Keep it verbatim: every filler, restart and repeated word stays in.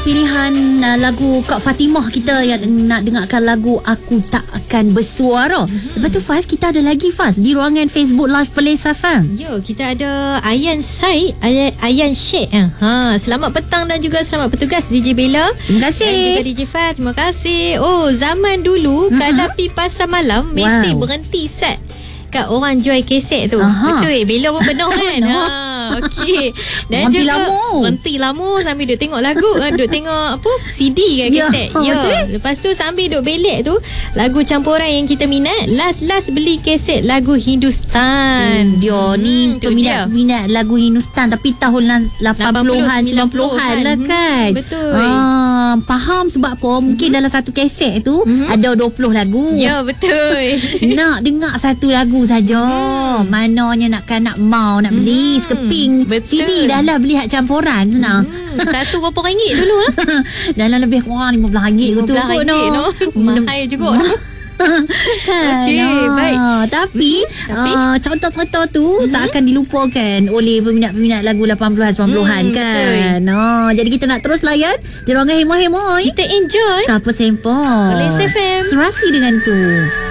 pilihan uh, lagu Kak Fatimah kita yang nak dengarkan lagu Aku Tak Akan Bersuara. Mm-hmm. Lepas tu Faz, kita ada lagi Faz di ruangan Facebook Live Perlis F M. Yo, kita ada Ayan Syed, Ayan, Ayan Syed. Ha, selamat petang dan juga selamat bertugas D J Bella. Terima kasih. Dan juga D J Faz, terima kasih. Oh, zaman dulu mm-hmm. kalau pergi pasar malam mesti wow. berhenti set kat orang jual keset tu. Aha. Betul eh, Bella pun pernah kan. Ha, okey. Dan berhenti juga lama. Berhenti lama sambil duk tengok lagu, duk tengok apa C D kan keset. Ya, ya. Lepas tu sambil duk belik tu lagu campuran yang kita minat, last-last beli keset lagu Hindustan. Hmm, dia ni hmm, peminat-peminat lagu Hindustan tapi tahun lapan puluhan sembilan puluhan lah kan. Hmm, betul. Ah, faham sebab apa? Mungkin mm-hmm. dalam satu keset tu mm-hmm. ada dua puluh lagu. Ya, betul. Nak dengar satu lagu saja. Hmm. Mananya nakkan nak mau nak beli hmm. sekeping C D dah lah beli hak campuran senang. Hmm. Satu berapa ringgit dulu ah? Dalam lebih kurang lima belas ringgit betul kot no. no. Mahal juga. Okey, baik. Tapi, hmm, tapi? Uh, contoh-contoh tu hmm. tak akan dilupakan oleh peminat-peminat lagu lapan puluhan sembilan puluhan hmm, kan. No, jadi kita nak terus layan di ruangan hemo-hemo. Kita enjoy Couple Sempol Perlis F M. Serasi denganku.